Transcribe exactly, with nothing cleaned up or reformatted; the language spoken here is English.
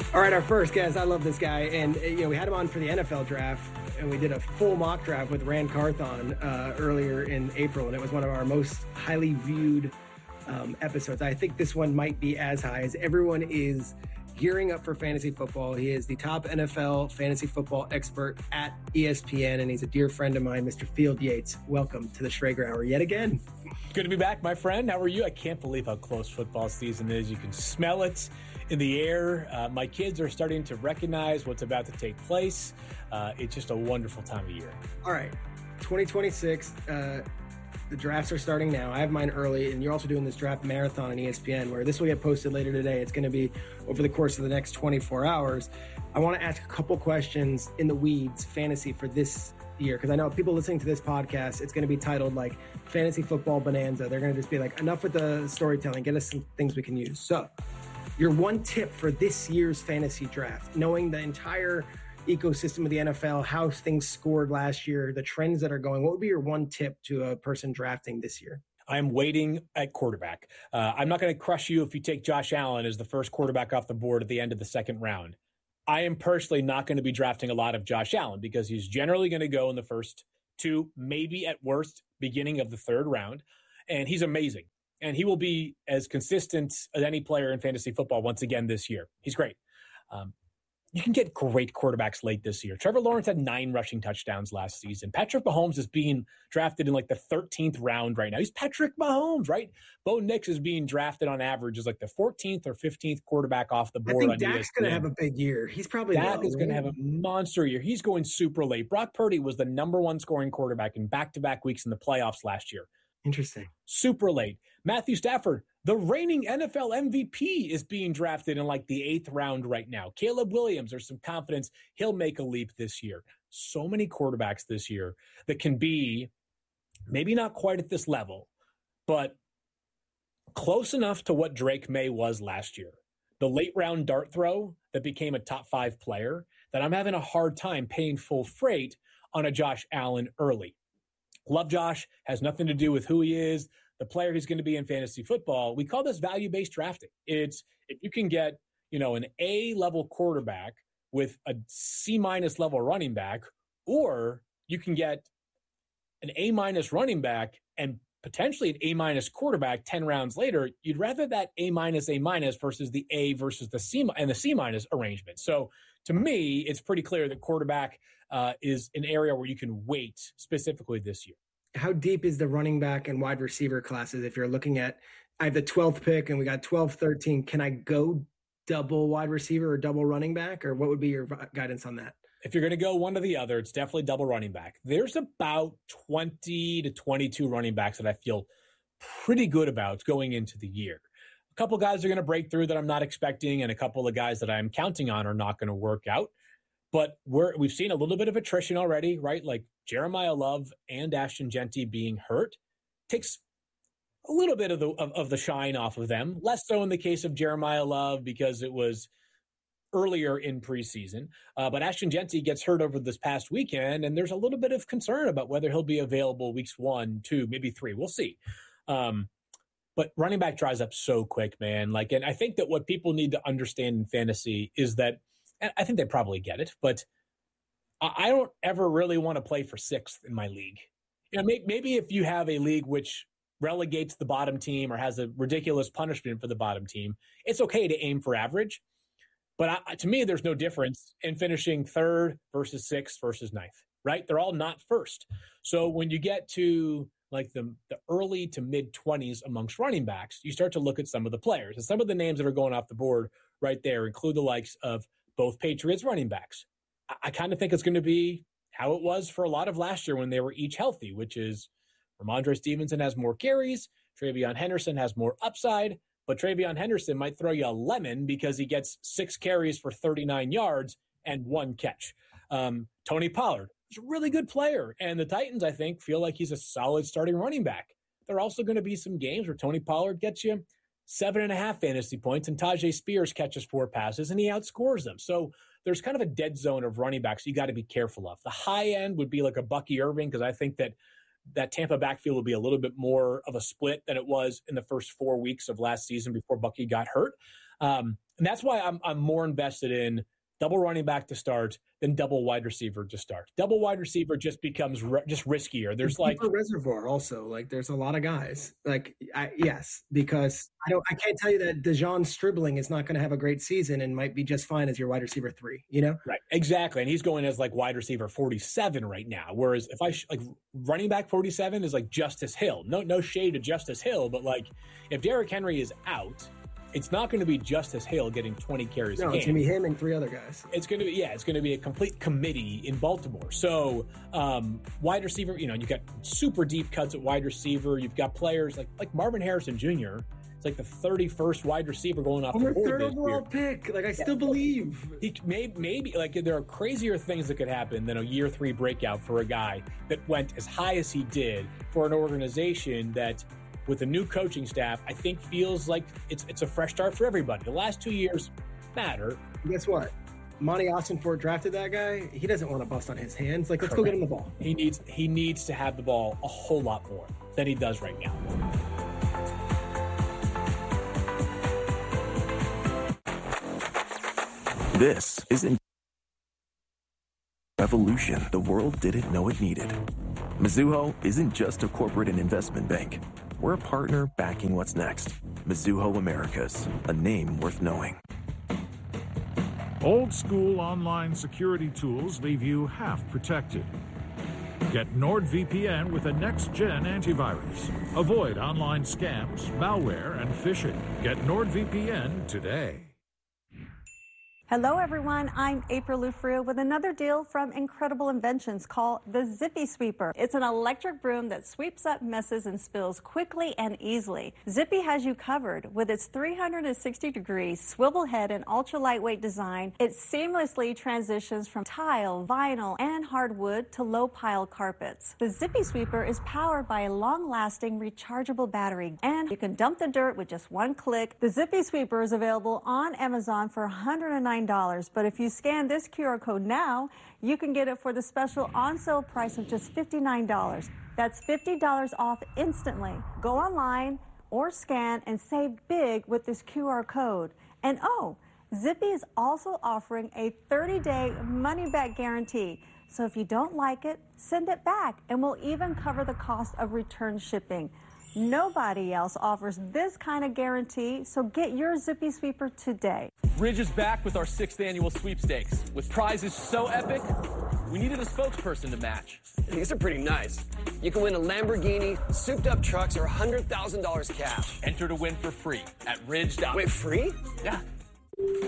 All right, our first guest, I love this guy, and uh, you know we had him on for the N F L draft, and we did a full mock draft with Rand Carthon uh, earlier in April, and it was one of our most highly viewed um, episodes. I think this one might be as high as everyone is gearing up for fantasy football. He is the top N F L fantasy football expert at E S P N, and he's a dear friend of mine, Mister Field Yates. Welcome to the Schrager Hour yet again. Good to be back, my friend. How are you? I can't believe how close football season is. You can smell it in the air. Uh, my kids are starting to recognize what's about to take place. Uh, it's just a wonderful time of year. All right, twenty twenty-six, uh, the drafts are starting now. I have mine early, and you're also doing this draft marathon on E S P N, where this will get posted later today. It's going to be over the course of the next twenty-four hours. I want to ask a couple questions in the weeds, fantasy, for this year, because I know people listening to this podcast, it's going to be titled like Fantasy Football Bonanza. They're going to just be like, enough with the storytelling, get us some things we can use. So your one tip for this year's fantasy draft, knowing the entire ecosystem of the N F L, how things scored last year, the trends that are going, what would be your one tip to a person drafting this year? I'm waiting at quarterback. Uh, I'm not going to crush you if you take Josh Allen as the first quarterback off the board at the end of the second round. I am personally not going to be drafting a lot of Josh Allen because he's generally going to go in the first two, maybe at worst, beginning of the third round. And he's amazing. And he will be as consistent as any player in fantasy football once again this year. He's great. Um, you can get great quarterbacks late this year. Trevor Lawrence had nine rushing touchdowns last season. Patrick Mahomes is being drafted in like the thirteenth round right now. He's Patrick Mahomes, right? Bo Nix is being drafted on average as like the fourteenth or fifteenth quarterback off the board. I think Dak's going to have a big year. He's probably Dak is going to have a monster year. He's going super late. Brock Purdy was the number one scoring quarterback in back-to-back weeks in the playoffs last year. Interesting. Super late. Matthew Stafford, the reigning N F L M V P, is being drafted in like the eighth round right now. Caleb Williams, there's some confidence he'll make a leap this year. So many quarterbacks this year that can be maybe not quite at this level, but close enough to what Drake May was last year. The late round dart throw that became a top five player, that I'm having a hard time paying full freight on a Josh Allen early. Love Josh, has nothing to do with who he is, the player he's going to be in fantasy football. We call this value-based drafting. It's if you can get, you know, an A-level quarterback with a C-minus level running back, or you can get an A-minus running back and potentially an A-minus quarterback ten rounds later, you'd rather that A-minus, A-minus versus the A versus the C and the C-minus arrangement. So to me, it's pretty clear that quarterback uh, is an area where you can wait specifically this year. How deep is the running back and wide receiver classes? If you're looking at, I have the twelfth pick and we got twelve, thirteen, can I go double wide receiver or double running back? Or what would be your guidance on that? If you're going to go one or the other, it's definitely double running back. There's about twenty to twenty-two running backs that I feel pretty good about going into the year. A couple guys are going to break through that I'm not expecting, and a couple of guys that I'm counting on are not going to work out. But we're, we've seen a little bit of attrition already, right? Like Jeremiah Love and Ashton Jeanty being hurt takes a little bit of the of, of the shine off of them. Less so in the case of Jeremiah Love because it was earlier in preseason. Uh, but Ashton Jeanty gets hurt over this past weekend, and there's a little bit of concern about whether he'll be available weeks one, two, maybe three. We'll see. Um, but running back dries up so quick, man. Like, and I think that what people need to understand in fantasy is that, and I think they probably get it, but I don't ever really want to play for sixth in my league. You know, maybe if you have a league which relegates the bottom team or has a ridiculous punishment for the bottom team, it's okay to aim for average. But I, to me, there's no difference in finishing third versus sixth versus ninth, right? They're all not first. So when you get to like the, the early to mid twenties amongst running backs, you start to look at some of the players. And some of the names that are going off the board right there include the likes of both Patriots running backs. I, I kind of think it's going to be how it was for a lot of last year when they were each healthy, which is Ramondre Stevenson has more carries, Travion Henderson has more upside, but Travion Henderson might throw you a lemon because he gets six carries for thirty-nine yards and one catch. Um, Tony Pollard is a really good player, and the Titans, I think, feel like he's a solid starting running back. There are also going to be some games where Tony Pollard gets you seven and a half fantasy points, and Tajay Spears catches four passes, and he outscores them. So there's kind of a dead zone of running backs you got to be careful of. The high end would be like a Bucky Irving, because I think that that Tampa backfield will be a little bit more of a split than it was in the first four weeks of last season before Bucky got hurt. Um, And that's why I'm I'm more invested in double running back to start than double wide receiver to start. Double wide receiver just becomes re- just riskier. There's like a reservoir also. Like there's a lot of guys. Like I, yes, because I don't. I can't tell you that Dejon Stribling is not going to have a great season and might be just fine as your wide receiver three. You know, right? Exactly. And he's going as like wide receiver forty-seven right now. Whereas if I sh- like running back forty-seven is like Justice Hill. No, no shade to Justice Hill, but like if Derrick Henry is out, it's not going to be Justice Hill getting twenty carries. No, a game. It's going to be him and three other guys. It's going to be, yeah, it's going to be a complete committee in Baltimore. So, um, wide receiver, you know, you've got super deep cuts at wide receiver. You've got players like like Marvin Harrison Junior It's like the thirty-first wide receiver going off Over the board third this overall year. pick. Like I yeah. still believe he maybe, maybe like there are crazier things that could happen than a year three breakout for a guy that went as high as he did for an organization that, with a new coaching staff, I think feels like it's it's a fresh start for everybody. The last two years matter. Guess what? Monty Ossenfort drafted that guy. He doesn't want to bust on his hands. Like, let's Correct. go get him the ball. He needs he needs to have the ball a whole lot more than he does right now. This isn't revolution the world didn't know it needed. Mizuho isn't just a corporate and investment bank. We're a partner backing what's next. Mizuho Americas, a name worth knowing. Old school online security tools leave you half protected. Get NordVPN with a next-gen antivirus. Avoid online scams, malware, and phishing. Get NordVPN today. Hello, everyone. I'm April Lufrio with another deal from Incredible Inventions called the Zippy Sweeper. It's an electric broom that sweeps up messes and spills quickly and easily. Zippy has you covered with its three hundred sixty degree swivel head and ultra lightweight design. It seamlessly transitions from tile, vinyl, and hardwood to low pile carpets. The Zippy Sweeper is powered by a long-lasting rechargeable battery, and you can dump the dirt with just one click. The Zippy Sweeper is available on Amazon for one hundred nine dollars, but if you scan this Q R code now, you can get it for the special on-sale price of just fifty-nine dollars. That's fifty dollars off instantly. Go online or scan and save big with this Q R code. And oh, Zippy is also offering a thirty day money-back guarantee. So if you don't like it, send it back, and we'll even cover the cost of return shipping. Nobody else offers this kind of guarantee, so get your Zippy Sweeper today. Ridge is back with our sixth annual sweepstakes. With prizes so epic, we needed a spokesperson to match. These are pretty nice. You can win a Lamborghini, souped-up trucks, or one hundred thousand dollars cash. Enter to win for free at ridge dot com. Wait, free? Yeah.